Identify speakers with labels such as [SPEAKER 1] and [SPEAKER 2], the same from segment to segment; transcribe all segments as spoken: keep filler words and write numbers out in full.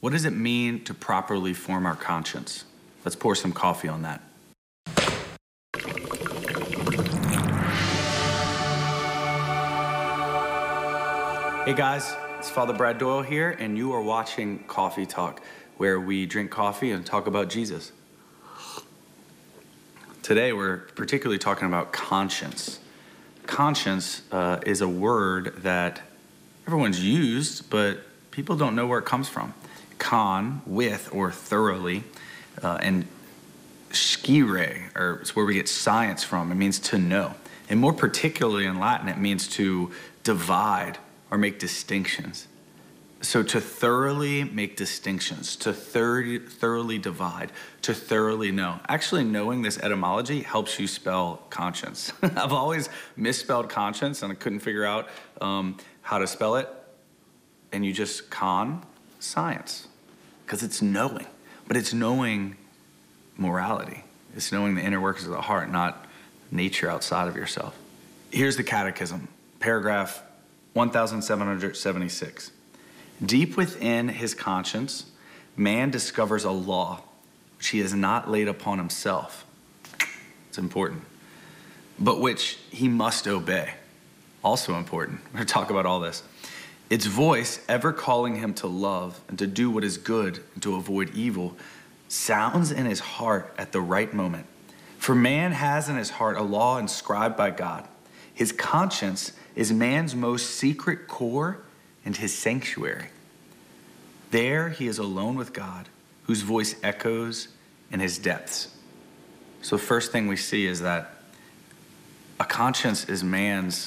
[SPEAKER 1] What does it mean to properly form our conscience? Let's pour some coffee on that. Hey guys, it's Father Brad Doyle here, and you are watching Coffee Talk, where we drink coffee and talk about Jesus. Today we're particularly talking about conscience. Conscience uh, is a word that everyone's used, but people don't know where it comes from. Con, with or thoroughly, uh, and scire, or it's where we get science from. It means to know. And more particularly in Latin, it means to divide or make distinctions. So to thoroughly make distinctions, to thir- thoroughly divide, to thoroughly know. Actually, knowing this etymology helps you spell conscience. I've always misspelled conscience and I couldn't figure out um, how to spell it. And you just con science, because it's knowing. But it's knowing morality. It's knowing the inner workings of the heart, not nature outside of yourself. Here's the Catechism, paragraph one thousand seven hundred seventy-six. Deep within his conscience, man discovers a law which he has not laid upon himself. It's important. But which he must obey. Also important. We're going to talk about all this. Its voice, ever calling him to love and to do what is good and to avoid evil, sounds in his heart at the right moment. For man has in his heart a law inscribed by God. His conscience is man's most secret core and his sanctuary. There he is alone with God, whose voice echoes in his depths. So the first thing we see is that a conscience is man's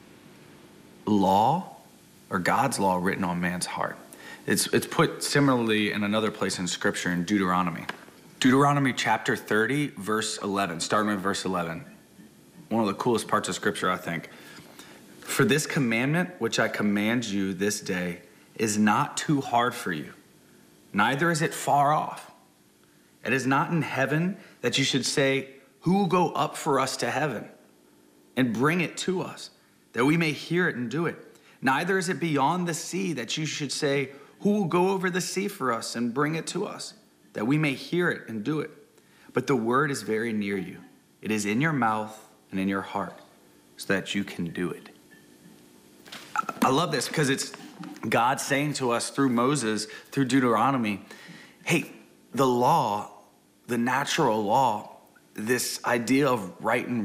[SPEAKER 1] law, or God's law written on man's heart. It's, it's put similarly in another place in Scripture, in Deuteronomy. Deuteronomy chapter thirty, verse eleven, starting with verse eleven. One of the coolest parts of Scripture, I think. For this commandment which I command you this day is not too hard for you, neither is it far off. It is not in heaven that you should say, who will go up for us to heaven and bring it to us, that we may hear it and do it. Neither is it beyond the sea that you should say, who will go over the sea for us and bring it to us, that we may hear it and do it. But the word is very near you. It is in your mouth and in your heart, so that you can do it. I love this because it's God saying to us through Moses, through Deuteronomy, hey, the law, the natural law, this idea of right and